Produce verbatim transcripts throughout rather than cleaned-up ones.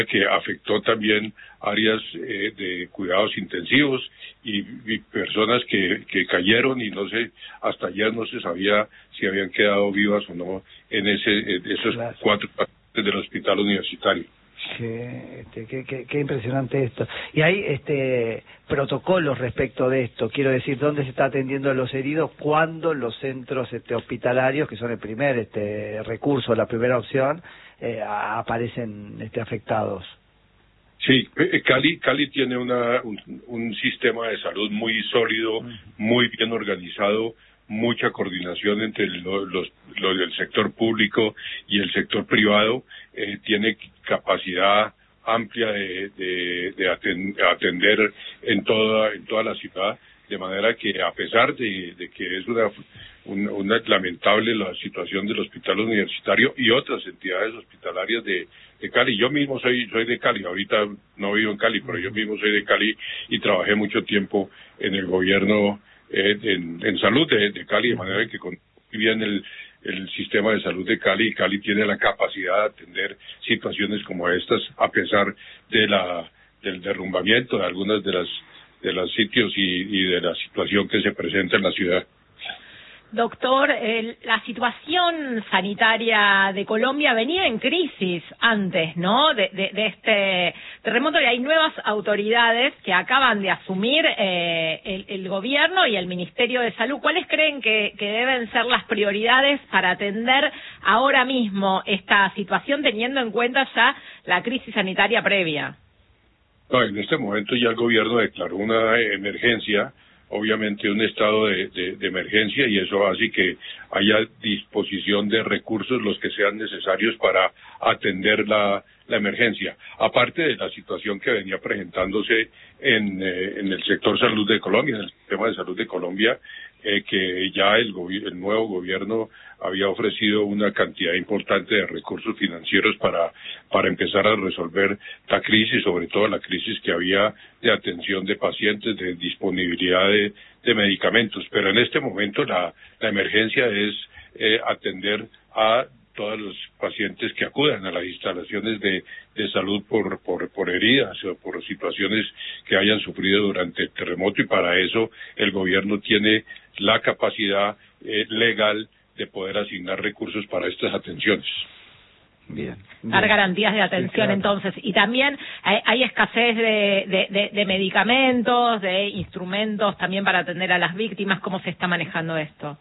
que afectó también áreas eh, de cuidados intensivos y, y personas que, que cayeron y no sé, hasta ayer no se sabía si habían quedado vivas o no en ese en esos claro. cuatro pacientes del hospital universitario. Qué, este, qué, qué, qué impresionante esto. Y hay este protocolos respecto de esto, quiero decir, ¿dónde se está atendiendo a los heridos? ¿Cuándo los centros este, hospitalarios, que son el primer este recurso, la primera opción, eh, aparecen este, afectados? Sí, Cali Cali tiene una un, un sistema de salud muy sólido, muy bien organizado, mucha coordinación entre los, los, los del sector público y el sector privado, eh, tiene capacidad amplia de, de, de atender en toda en toda la ciudad, de manera que a pesar de, de que es una, una, una lamentable la situación del hospital universitario y otras entidades hospitalarias de, de Cali, yo mismo soy soy de Cali, ahorita no vivo en Cali, pero yo mismo soy de Cali y trabajé mucho tiempo en el gobierno eh, en, en salud de, de Cali, de manera que con bien el el sistema de salud de Cali, y Cali tiene la capacidad de atender situaciones como estas a pesar de la del derrumbamiento de algunas de las de los sitios y, y de la situación que se presenta en la ciudad. Doctor, eh, la situación sanitaria de Colombia venía en crisis antes, ¿no?, de, de, de este terremoto, y hay nuevas autoridades que acaban de asumir eh, el, el gobierno y el Ministerio de Salud. ¿Cuáles creen que, que deben ser las prioridades para atender ahora mismo esta situación, teniendo en cuenta ya la crisis sanitaria previa? No, en este momento ya el gobierno declaró una emergencia, obviamente un estado de, de, de emergencia, y eso hace que haya disposición de recursos los que sean necesarios para atender la, la emergencia. Aparte de la situación que venía presentándose en, eh, en el sector salud de Colombia, en el sistema de salud de Colombia, eh, que ya el, el nuevo gobierno había ofrecido una cantidad importante de recursos financieros para para empezar a resolver la crisis, sobre todo la crisis que había de atención de pacientes, de disponibilidad de, de medicamentos. Pero en este momento la, la emergencia es eh, atender a todos los pacientes que acudan a las instalaciones de, de salud por, por, por heridas o por situaciones que hayan sufrido durante el terremoto, y para eso el gobierno tiene la capacidad eh, legal de poder asignar recursos para estas atenciones. Bien, bien. Dar garantías de atención, sí, claro. Entonces, y también hay, hay escasez de, de, de, de medicamentos, de instrumentos también para atender a las víctimas. ¿Cómo se está manejando esto?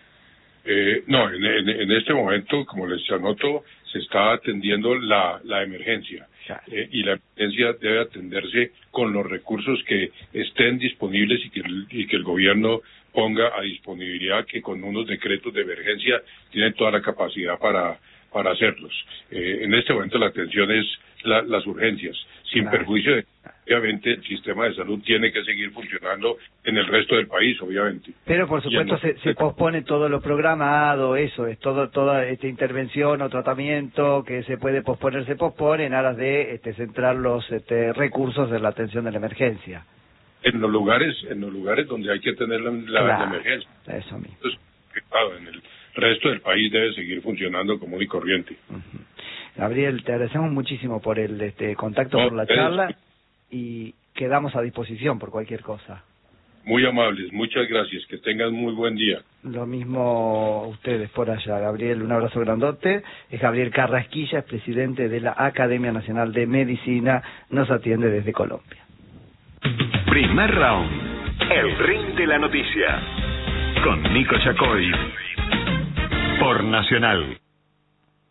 Eh, no, en, en, en este momento, como les anoto, se está atendiendo la, la emergencia, eh, y la emergencia debe atenderse con los recursos que estén disponibles y que, el, y que el gobierno ponga a disponibilidad, que con unos decretos de emergencia tienen toda la capacidad para para hacerlos. Eh, en este momento la atención es la, las urgencias, sin claro. perjuicio de que obviamente el sistema de salud tiene que seguir funcionando en el resto del país, obviamente. Pero por supuesto se, se pospone todo lo programado, eso es todo toda esta intervención o tratamiento que se puede posponer, se pospone en aras de este, centrar los este, recursos en la atención de la emergencia. En los lugares, en los lugares donde hay que tener la, la, claro, la emergencia. Eso mismo. Entonces, claro, en el resto del país debe seguir funcionando común y corriente. Uh-huh. Gabriel, te agradecemos muchísimo por el este contacto, no, por la charla, es... y quedamos a disposición por cualquier cosa. Muy amables, muchas gracias, que tengan muy buen día. Lo mismo ustedes por allá, Gabriel, un abrazo grandote. Es Gabriel Carrasquilla, es presidente de la Academia Nacional de Medicina, nos atiende desde Colombia. Primer round, el ring de la noticia, con Nico Yacoy, por Nacional.